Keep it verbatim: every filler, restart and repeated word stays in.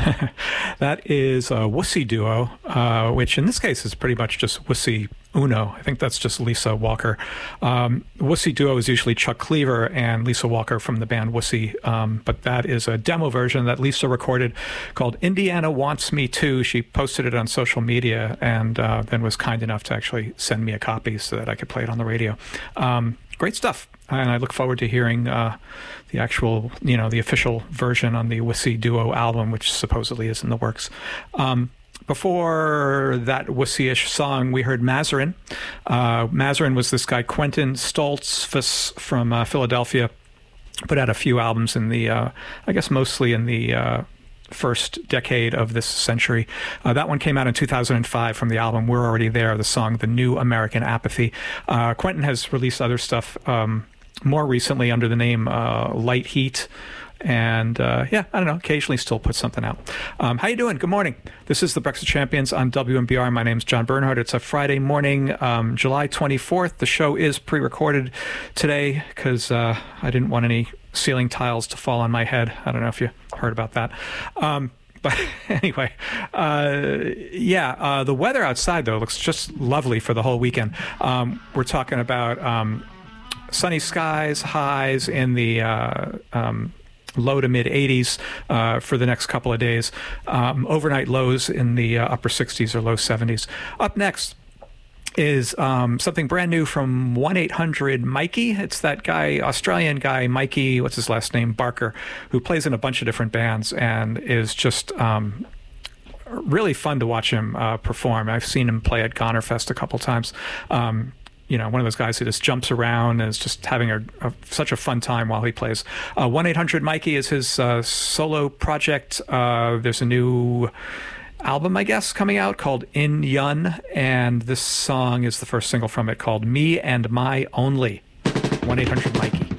That is a Wussy duo, uh, which in this case is pretty much just Wussy Uno. I think that's just Lisa Walker. Um, Wussy duo is usually Chuck Cleaver and Lisa Walker from the band Wussy, um, but that is a demo version that Lisa recorded called Indiana Wants Me Too. She posted it on social media and uh, then was kind enough to actually send me a copy so that I could play it on the radio. Um, great stuff. And I look forward to hearing uh, the actual, you know, the official version on the Wussy Duo album, which supposedly is in the works. Um, before that Wussy-ish song, we heard Mazarin. Uh, Mazarin was this guy, Quentin Stoltzfus from uh, Philadelphia. Put out a few albums in the, uh, I guess mostly in the uh, first decade of this century. Uh, that one came out in two thousand five from the album We're Already There, the song The New American Apathy. Uh, Quentin has released other stuff um, more recently under the name uh, Light Heat. And uh, yeah, I don't know, occasionally still put something out. Um, how you doing? Good morning. This is the Breakfast Champions on W M B R. My name's John Bernhardt. It's a Friday morning, um, July twenty-fourth. The show is pre-recorded today because uh, I didn't want any ceiling tiles to fall on my head. I don't know if you heard about that. Um, But anyway, uh, yeah, uh, the weather outside, though, looks just lovely for the whole weekend. Um, we're talking about um, sunny skies, highs in the uh, um, low to mid eighties uh, for the next couple of days. Um, overnight lows in the uh, upper sixties or low seventies. Up next is um, something brand new from one eight hundred Mikey. It's that guy, Australian guy, Mikey, what's his last name, Barker, who plays in a bunch of different bands and is just um, really fun to watch him uh, perform. I've seen him play at Gonerfest a couple times. Um, you know, one of those guys who just jumps around and is just having a, a such a fun time while he plays. Uh, one eight hundred Mikey is his uh, solo project. Uh, there's a new album, I guess, coming out called In Yun, and this song is the first single from it called Me and My Only. one eight hundred Mikey.